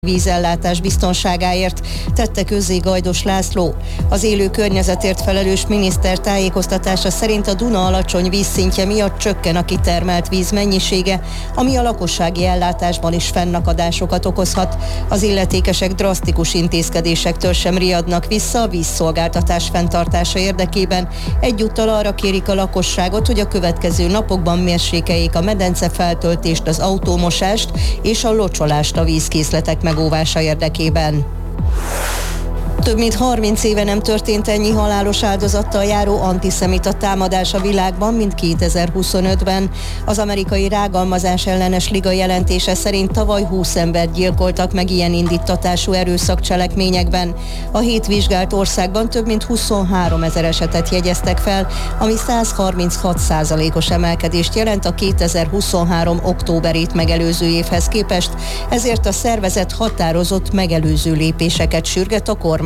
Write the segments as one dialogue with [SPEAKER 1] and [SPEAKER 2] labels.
[SPEAKER 1] vízellátás biztonságáért, tette közzé Gajdos László. Az élő környezetért felelős miniszter tájékoztatása szerint a Duna alacsony vízszintje miatt csökken a kitermelt víz mennyisége, ami a lakossági ellátásban is fennakadásokat okozhat. Az illetékesek drasztikus intézkedésektől sem riadnak vissza a vízszolgáltatás fenntartása érdekében. Egyúttal arra kérik a lakosságot, hogy a következő napokban mérsékeljék a medence feltöltést, az autómosást és a locsolást a vízkészletek megóvása érdekében. Több mint 30 éve nem történt ennyi halálos áldozattal járó antiszemita támadás a világban, mint 2025-ben. Az amerikai rágalmazás ellenes liga jelentése szerint tavaly 20 embert gyilkoltak meg ilyen indíttatású erőszakcselekményekben. A 7 vizsgált országban több mint 23 000 esetet jegyeztek fel, ami 136%-os emelkedést jelent a 2023. októberét megelőző évhez képest, ezért a szervezet határozott megelőző lépéseket sürget a kormányoktól.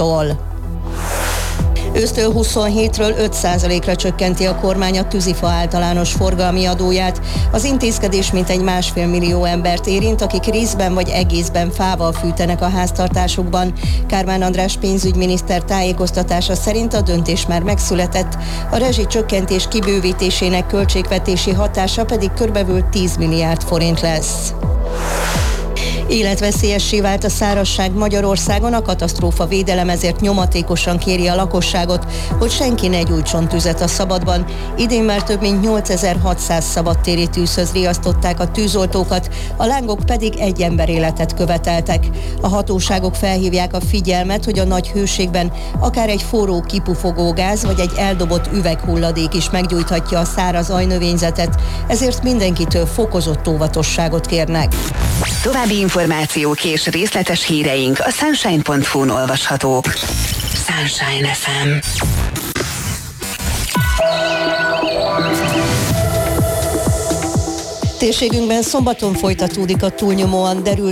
[SPEAKER 1] Ősztől 27-ről 5%-ra csökkenti a kormány a tűzifa általános forgalmi adóját. Az intézkedés mintegy 1,5 millió embert érint, akik részben vagy egészben fával fűtenek a háztartásukban. Kármán András pénzügyminiszter tájékoztatása szerint a döntés már megszületett, a rezsicsökkentés kibővítésének költségvetési hatása pedig körülbelül 10 milliárd forint lesz. Életveszélyessé vált a szárazság Magyarországon, a katasztrófa védelem ezért nyomatékosan kéri a lakosságot, hogy senki ne gyújtson tüzet a szabadban. Idén már több mint 8600 szabadtéri tűzhöz riasztották a tűzoltókat, a lángok pedig egy ember életet követeltek. A hatóságok felhívják a figyelmet, hogy a nagy hőségben akár egy forró kipufogó gáz vagy egy eldobott üveghulladék is meggyújthatja a száraz ajnövényzetet, ezért mindenkitől fokozott óvatosságot kérnek.
[SPEAKER 2] További információk és részletes híreink a sunshine.hu-n olvashatók. Sunshine FM.
[SPEAKER 1] Térségünkben szombaton folytatódik a túlnyomóan derült